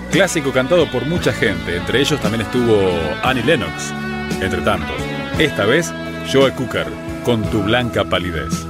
Clásico cantado por mucha gente, entre ellos también estuvo Annie Lennox, entre tantos. Esta vez, Joe Cocker, con Tu blanca palidez.